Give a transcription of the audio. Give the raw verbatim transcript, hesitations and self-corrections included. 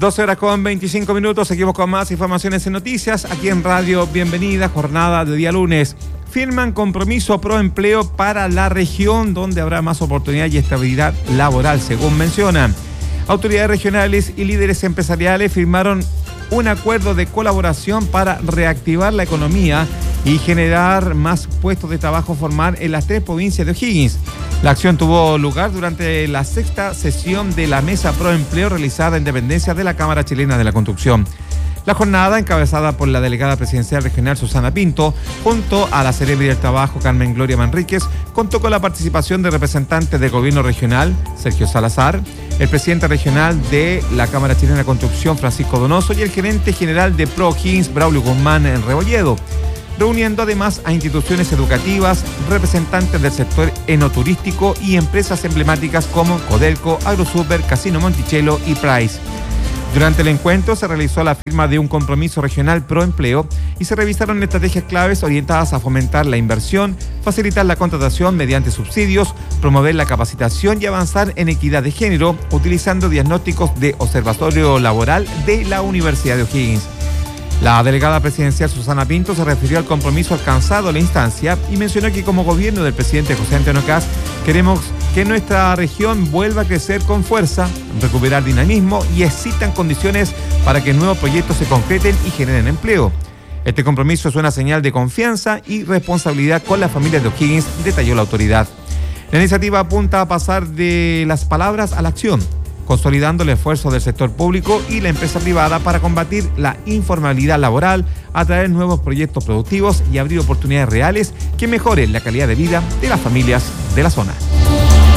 doce horas con veinticinco minutos, seguimos con más informaciones en noticias, aquí en Radio Bienvenida, jornada de día lunes. Firman compromiso pro empleo para la región, donde habrá más oportunidad y estabilidad laboral, según mencionan. Autoridades regionales y líderes empresariales firmaron un acuerdo de colaboración para reactivar la economía y generar más puestos de trabajo formal en las tres provincias de O'Higgins. La acción tuvo lugar durante la sexta sesión de la Mesa Pro Empleo realizada en dependencias de la Cámara Chilena de la Construcción. La jornada, encabezada por la delegada presidencial regional Susana Pinto, junto a la Seremi del Trabajo Carmen Gloria Manríquez, contó con la participación de representantes del gobierno regional, Sergio Salazar, el presidente regional de la Cámara Chilena de Construcción, Francisco Donoso, y el gerente general de Pro O'Higgins, Braulio Guzmán en Rebolledo, reuniendo además a instituciones educativas, representantes del sector enoturístico y empresas emblemáticas como Codelco, AgroSuper, Casino Monticello y Price. Durante el encuentro se realizó la firma de un compromiso regional pro empleo y se revisaron estrategias claves orientadas a fomentar la inversión, facilitar la contratación mediante subsidios, promover la capacitación y avanzar en equidad de género, utilizando diagnósticos de observatorio laboral de la Universidad de O'Higgins. La delegada presidencial Susana Pinto se refirió al compromiso alcanzado en la instancia y mencionó que como gobierno del presidente José Antonio Kast queremos que nuestra región vuelva a crecer con fuerza, recuperar dinamismo y existan condiciones para que nuevos proyectos se concreten y generen empleo. Este compromiso es una señal de confianza y responsabilidad con las familias de O'Higgins, detalló la autoridad. La iniciativa apunta a pasar de las palabras a la acción, consolidando el esfuerzo del sector público y la empresa privada para combatir la informalidad laboral, atraer nuevos proyectos productivos y abrir oportunidades reales que mejoren la calidad de vida de las familias de la zona.